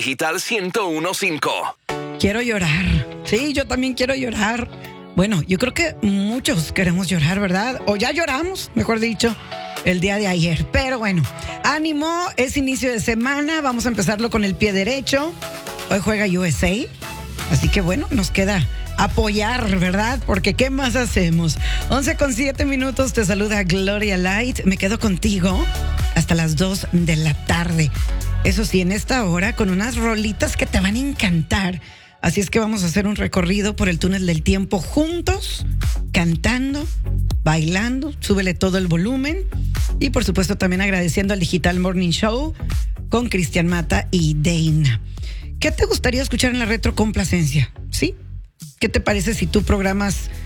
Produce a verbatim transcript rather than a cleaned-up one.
Digital ciento uno punto cinco. Quiero llorar. Sí, yo también quiero llorar. Bueno, yo creo que muchos queremos llorar, ¿verdad? O ya lloramos, mejor dicho, el día de ayer. Pero bueno, ánimo, es inicio de semana. Vamos a empezarlo con el pie derecho. Hoy juega U S A. Así que bueno, nos queda apoyar, ¿verdad? Porque ¿qué más hacemos? once con siete minutos, te saluda Gloria Light. Me quedo contigo hasta las dos de la tarde. Eso sí, en esta hora con unas rolitas que te van a encantar. Así es que vamos a hacer un recorrido por el túnel del tiempo juntos, cantando, bailando, súbele todo el volumen. Y por supuesto también agradeciendo al Digital Morning Show con Cristian Mata y Dana. ¿Qué te gustaría escuchar en la retrocomplacencia? ¿Sí? ¿Qué te parece si tú programas